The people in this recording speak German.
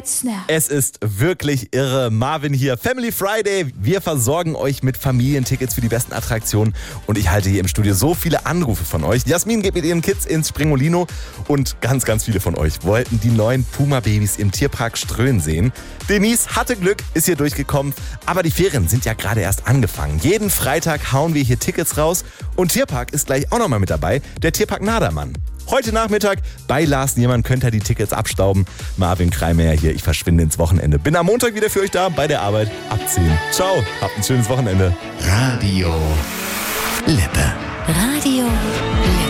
right snap. Es ist wirklich irre. Marvin hier, Family Friday. Wir versorgen euch mit Familientickets für die besten Attraktionen. Und ich halte hier im Studio so viele Anrufe von euch. Jasmin geht mit ihren Kids ins Springolino. Und ganz, ganz viele von euch wollten die neuen Puma-Babys im Tierpark Ströhen sehen. Denise hatte Glück, ist hier durchgekommen. Aber die Ferien sind ja gerade erst angefangen. Jeden Freitag hauen wir hier Tickets raus. Und Tierpark ist gleich auch nochmal mit dabei. Der Tierpark Nadermann. Heute Nachmittag bei Lars Niemann könnt ihr die Tickets abstauben. Marvin Kreimeyer hier, ich verschwinde ins Wochenende. Bin am Montag wieder für euch da, bei der Arbeit ab 10. Ciao, habt ein schönes Wochenende. Radio Lippe. Radio Lippe.